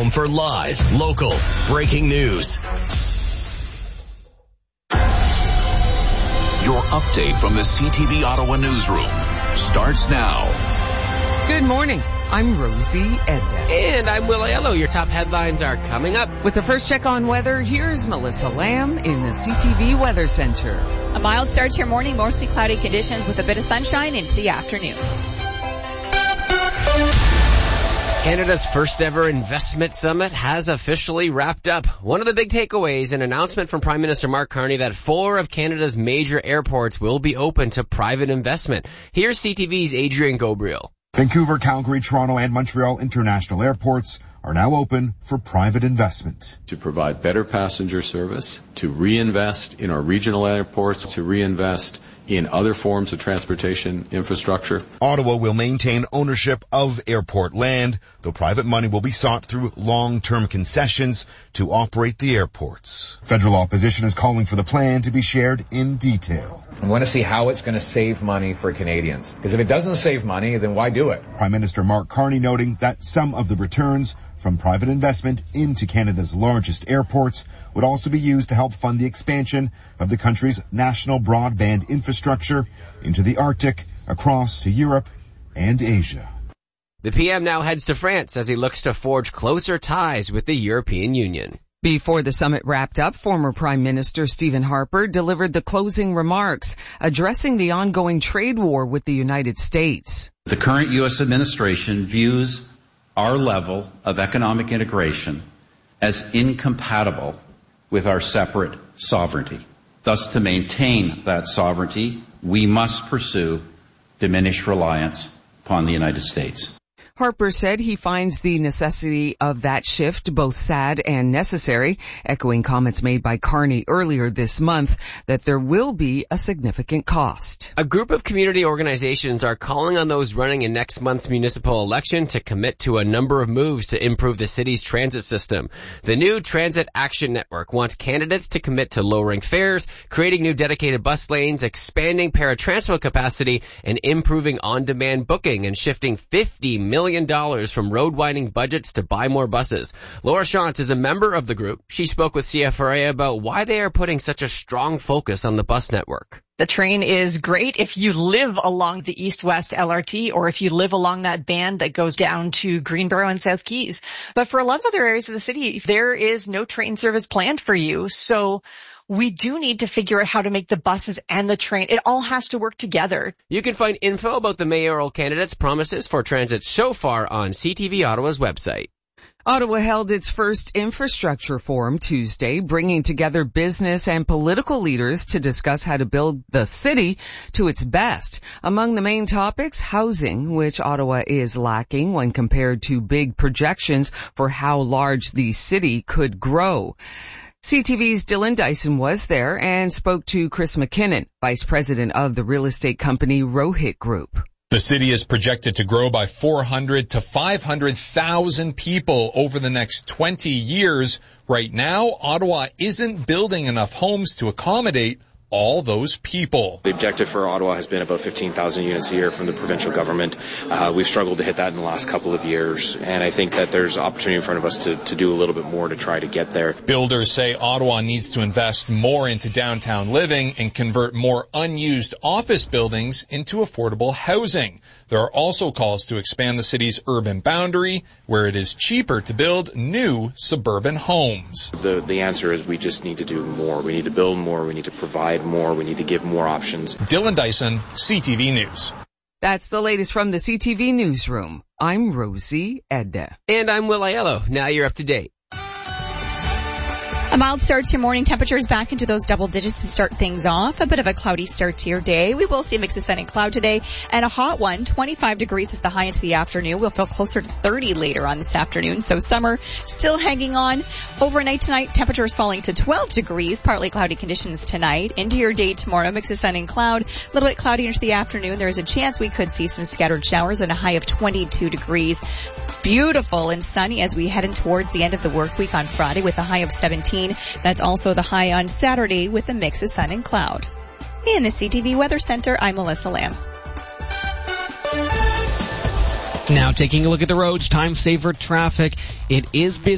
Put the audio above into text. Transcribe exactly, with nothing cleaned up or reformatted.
home for live, local, breaking news. Your update from the C T V Ottawa newsroom starts now. Good morning. I'm Rosie Edna. And I'm Will Aiello. Your top headlines are coming up. With the first check on weather, here's Melissa Lamb in the C T V Weather Center. A mild start to your morning, mostly cloudy conditions with a bit of sunshine into the afternoon. Canada's first ever investment summit has officially wrapped up. One of the big takeaways, an announcement from Prime Minister Mark Carney that four of Canada's major airports will be open to private investment. Here's C T V's Adrian Gabriel. Vancouver, Calgary, Toronto, and Montreal international airports are now open for private investment. To provide better passenger service, to reinvest in our regional airports, to reinvest in other forms of transportation infrastructure. Ottawa will maintain ownership of airport land, though private money will be sought through long-term concessions to operate the airports. Federal opposition is calling for the plan to be shared in detail. I want to see how it's going to save money for Canadians. Because if it doesn't save money, then why do it? Prime Minister Mark Carney noting that some of the returns from private investment into Canada's largest airports would also be used to help fund the expansion of the country's national broadband infrastructure into the Arctic, across to Europe and Asia. The P M now heads to France as he looks to forge closer ties with the European Union. Before the summit wrapped up, former Prime Minister Stephen Harper delivered the closing remarks, addressing the ongoing trade war with the United States. The current U S administration views our level of economic integration as incompatible with our separate sovereignty. Thus, to maintain that sovereignty, we must pursue diminished reliance upon the United States. Harper said he finds the necessity of that shift both sad and necessary, echoing comments made by Carney earlier this month that there will be a significant cost. A group of community organizations are calling on those running in next month's municipal election to commit to a number of moves to improve the city's transit system. The new Transit Action Network wants candidates to commit to lowering fares, creating new dedicated bus lanes, expanding paratransport capacity, and improving on-demand booking and shifting fifty million dollars from road widening budgets to buy more buses. Laura Shantz is a member of the group. She spoke with C F R A about why they are putting such a strong focus on the bus network. The train is great if you live along the east-west L R T or if you live along that band that goes down to Greenboro and South Keys. But for a lot of other areas of the city, there is no train service planned for you. So we do need to figure out how to make the buses and the train. It all has to work together. You can find info about the mayoral candidates' promises for transit so far on C T V Ottawa's website. Ottawa held its first infrastructure forum Tuesday, bringing together business and political leaders to discuss how to build the city to its best. Among the main topics, housing, which Ottawa is lacking when compared to big projections for how large the city could grow. C T V's Dylan Dyson was there and spoke to Chris McKinnon, vice president of the real estate company Rohit Group. The city is projected to grow by four hundred to five hundred thousand people over the next twenty years. Right now, Ottawa isn't building enough homes to accommodate all those people. The objective for Ottawa has been about fifteen thousand units a year from the provincial government. Uh, we've struggled to hit that in the last couple of years, and I think that there's opportunity in front of us to, to do a little bit more to try to get there. Builders say Ottawa needs to invest more into downtown living and convert more unused office buildings into affordable housing. There are also calls to expand the city's urban boundary, where it is cheaper to build new suburban homes. The, the answer is we just need to do more. We need to build more. We need to provide more. We need to give more options. Dylan Dyson, C T V News. That's the latest from the C T V Newsroom. I'm Rosie Edna. And I'm Will Aiello. Now you're up to date. A mild start to your morning. Temperatures back into those double digits to start things off. A bit of a cloudy start to your day. We will see a mix of sun and cloud today and a hot one. twenty-five degrees is the high into the afternoon. We'll feel closer to thirty later on this afternoon. So summer still hanging on. Overnight tonight, temperatures falling to twelve degrees. Partly cloudy conditions tonight. Into your day tomorrow, mix of sun and cloud. A little bit cloudy into the afternoon. There is a chance we could see some scattered showers and a high of twenty-two degrees. Beautiful and sunny as we head in towards the end of the work week on Friday with a high of seventeen. That's also the high on Saturday with a mix of sun and cloud. In the C T V Weather Center, I'm Melissa Lamb. Now taking a look at the roads, time saver traffic. It is busy.